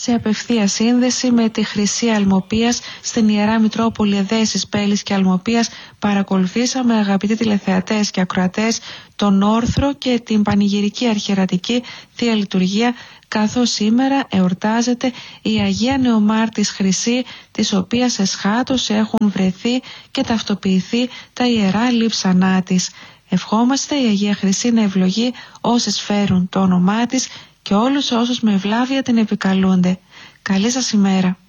σε απευθεία σύνδεση με τη Χρυσή Αλμοπίας στην Ιερά Μητρόπολη Εδέσης, Πέλης και Αλμοπίας, παρακολουθήσαμε, αγαπητοί τηλεθεατές και ακροατές, τον όρθρο και την πανηγυρική αρχιερατική Θεία Λειτουργία, καθώς σήμερα εορτάζεται η Αγία Νεομάρτης Χρυσή, της οποίας εσχάτως έχουν βρεθεί και ταυτοποιηθεί τα ιερά λείψανά της. Ευχόμαστε η Αγία Χρυσή να ευλογεί όσες φέρουν το όνομά της και όλους όσους με ευλάβεια την επικαλούνται. Καλή σας ημέρα.